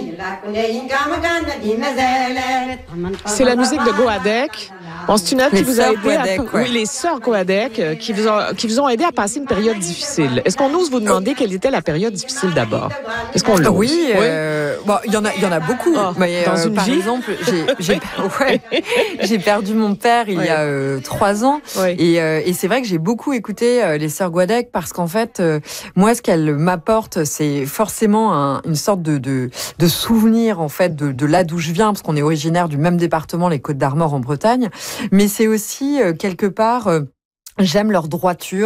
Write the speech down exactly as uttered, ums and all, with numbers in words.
C'est la musique de Goadec. Bon, c'est une œuvre qui vous a aidé Goadec, à... ouais. Oui, les sœurs Goadec, euh, qui vous ont, qui vous ont aidé à passer une période difficile. Est-ce qu'on ose vous demander quelle était la période difficile d'abord? Est-ce qu'on l'ose? Oui, euh, bon, il y en a, il y en a beaucoup. Oh, mais, dans euh, une par vie? exemple, j'ai, j'ai, ouais, j'ai perdu mon père il Oui. y a euh, trois ans, Oui. et, euh, et c'est vrai que j'ai beaucoup écouté euh, les sœurs Goadec parce qu'en fait, euh, moi, ce qu'elles m'apportent, c'est forcément un, une sorte de, de, de souvenir en fait de, de là d'où je viens, parce qu'on est originaire du même département, les Côtes d'Armor en Bretagne, mais c'est aussi euh, quelque part, euh, j'aime leur droiture.